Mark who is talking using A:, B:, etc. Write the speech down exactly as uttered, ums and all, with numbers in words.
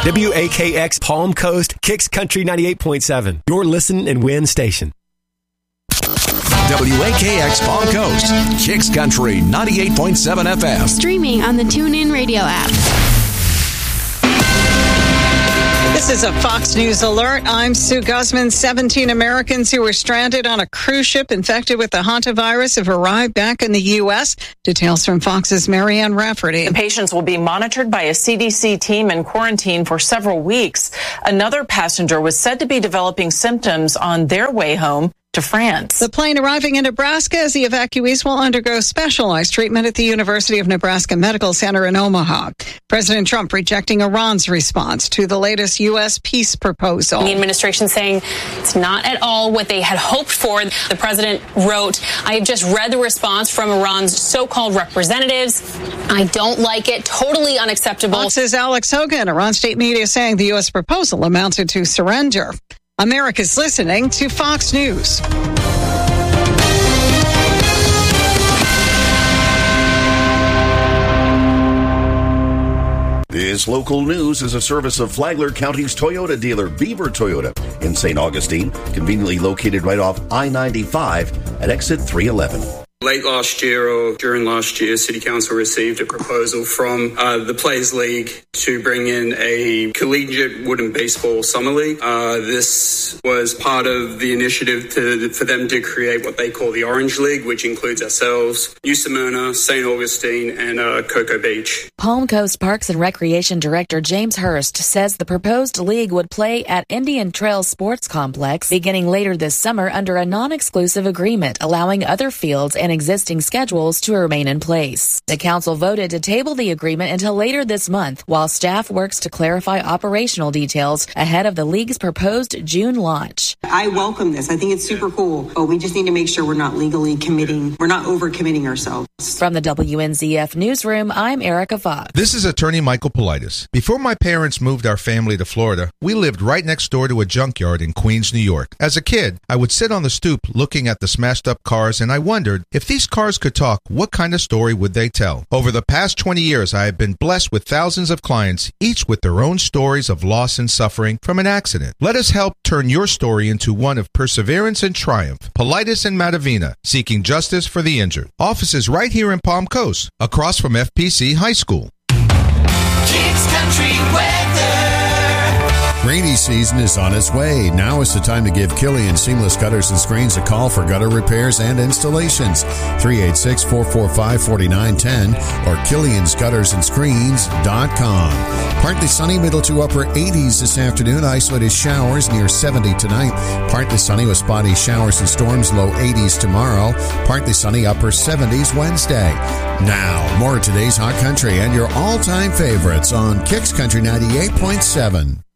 A: W A K X Palm Coast, Kicks Country ninety-eight point seven. Your listen and win station.
B: W A K X Palm Coast, Kicks Country ninety-eight point seven F M.
C: Streaming on the TuneIn Radio app.
D: This is a Fox News alert. I'm Sue Guzman. seventeen Americans who were stranded on a cruise ship infected with the hantavirus have arrived back in the U S. Details from Fox's Marianne Rafferty.
E: The patients will be monitored by a C D C team and quarantined for several weeks. Another passenger was said to be developing symptoms on their way home to France.
D: The plane arriving in Nebraska as the evacuees will undergo specialized treatment at the University of Nebraska Medical Center in Omaha. President Trump rejecting Iran's response to the latest U S peace proposal.
F: The administration saying it's not at all what they had hoped for. The president wrote, I have just read the response from Iran's so-called representatives. I don't like it. Totally unacceptable.
D: Fox's Alex Hogan. Iran state media saying the U S proposal amounted to surrender. America's listening to Fox News.
G: This local news is a service of Flagler County's Toyota dealer, Beaver Toyota, in Saint Augustine, conveniently located right off I ninety-five at exit three eleven.
H: Late last year or during last year, City Council received a proposal from uh, the Players League to bring in a collegiate wooden baseball summer league. Uh, this was part of the initiative to, for them to create what they call the Orange League, which includes ourselves, New Smyrna, Saint Augustine, and uh, Cocoa Beach.
I: Palm Coast Parks and Recreation Director James Hurst says the proposed league would play at Indian Trail Sports Complex beginning later this summer under a non-exclusive agreement allowing other fields and existing schedules to remain in place. The council voted to table the agreement until later this month while staff works to clarify operational details ahead of the league's proposed June launch.
J: I welcome this. I think it's super cool, but we just need to make sure we're not legally committing, we're not over-committing ourselves.
I: From the W N Z F Newsroom, I'm Erica Fox.
K: This is attorney Michael Politis. Before my parents moved our family to Florida, we lived right next door to a junkyard in Queens, New York. As a kid, I would sit on the stoop looking at the smashed up cars, and I wondered, if these cars could talk, what kind of story would they tell? Over the past twenty years, I have been blessed with thousands of clients, each with their own stories of loss and suffering from an accident. Let us help turn your story into one of perseverance and triumph. Politis and Matavina, seeking justice for the injured. Offices right here in Palm Coast, across from F P C High School.
L: Kicks Country Weather.
M: Rainy season is on its way. Now is the time to give Killian Seamless Gutters and Screens a call for gutter repairs and installations. three eight six, four four five, four nine one zero or killians gutters and screens dot com. Partly sunny, middle to upper eighties this afternoon. Isolated showers near seventy tonight. Partly sunny with spotty showers and storms, low eighties tomorrow. Partly sunny, upper seventies Wednesday. Now, more of today's Hot Country and your all-time favorites on Kicks Country ninety-eight point seven.